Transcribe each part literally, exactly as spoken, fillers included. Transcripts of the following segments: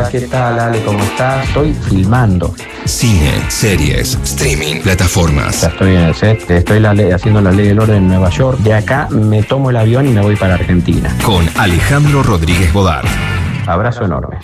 Hola, ¿qué tal, Ale? ¿Cómo estás? Estoy filmando. Cine, series, streaming, plataformas. Ya estoy en el set, estoy la ley, haciendo la ley del orden en Nueva York. De acá me tomo el avión y me voy para Argentina. Con Alejandro Rodríguez Bodart. Abrazo enorme.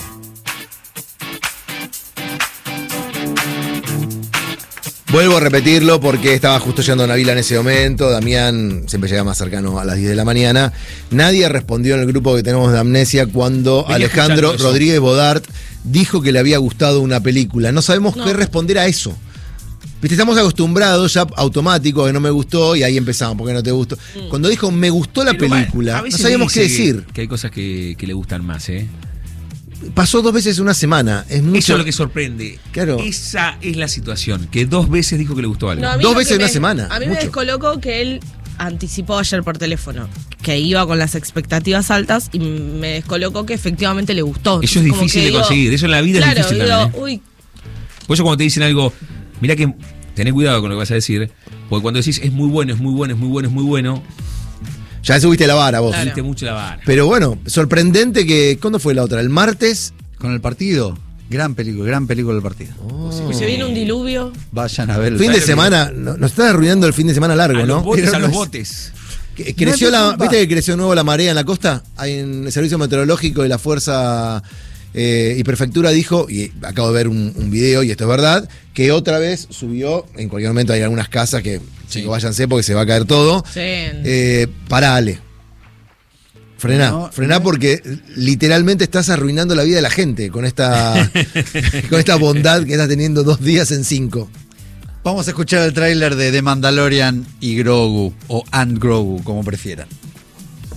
Vuelvo a repetirlo porque estaba justo llegando a Navila en ese momento. Damián siempre llega más cercano a las diez de la mañana. Nadie respondió en el grupo que tenemos de Amnesia cuando Venía Alejandro Rodríguez Bodart dijo que le había gustado una película. No sabemos No. qué responder a eso. Viste, estamos acostumbrados ya automático que no me gustó y ahí empezamos, ¿por qué no te gustó? Mm. Cuando dijo me gustó la Pero bueno, película, a no veces sabíamos qué dice decir. Que, que hay cosas que, que le gustan más, ¿eh? Pasó dos veces en una semana. Es mucho. Eso es lo que sorprende. Claro. Esa es la situación, que dos veces dijo que le gustó algo. No, a mí Dos lo veces que en una me- semana, A mí mucho. me descolocó que él anticipó ayer por teléfono que iba con las expectativas altas y me descolocó que efectivamente le gustó. Eso es Entonces, como difícil que de digo, conseguir. Eso en la vida claro, es difícil digo, también, ¿eh? uy, Por eso cuando te dicen algo, mirá que tenés cuidado con lo que vas a decir, porque cuando decís es muy bueno, es muy bueno, es muy bueno, es muy bueno, Ya subiste la vara vos. Claro. subiste mucho la vara. Pero bueno, sorprendente que. ¿Cuándo fue la otra? ¿El martes? Con el partido, gran película, gran película del partido. pues se viene un diluvio. Vayan a ver. Fin de semana, no- nos está arruinando el fin de semana largo, A ¿no? los botes, Pero a no los es- botes. que- Creció No es mi la, culpa. ¿viste que creció nuevo la marea en la costa? Hay en el Servicio Meteorológico de la Fuerza eh, y Prefectura dijo, y acabo de ver un, un video, y esto es verdad, que otra vez subió, en cualquier momento hay algunas casas que, chicos, váyanse porque se va a caer todo. Sí. Eh, pará, Ale. Frená, No, frená no. porque literalmente estás arruinando la vida de la gente con esta, con esta bondad que estás teniendo dos días en cinco. Vamos a escuchar el tráiler de The Mandalorian y Grogu, o And Grogu, como prefieran.